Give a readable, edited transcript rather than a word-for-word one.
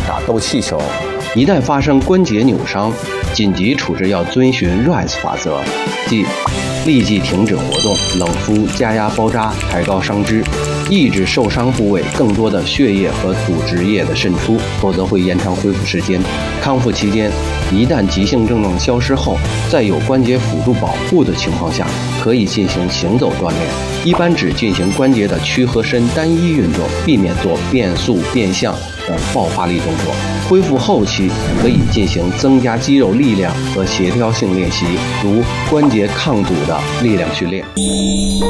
打斗气球。 一旦发生关节扭伤，紧急处置要遵循 RICE 法则，即立即停止活动，冷敷、加压包扎，抬高伤肢，抑制受伤部位更多的血液和组织液的渗出，否则会延长恢复时间。康复期间，一旦急性症状消失后，在有关节辅助保护的情况下，可以进行行走锻炼，一般只进行关节的屈和伸单一运动，避免做变速、变向等爆发力动作。恢复后期可以进行增加肌肉力量和协调性练习，如关节抗阻的力量训练。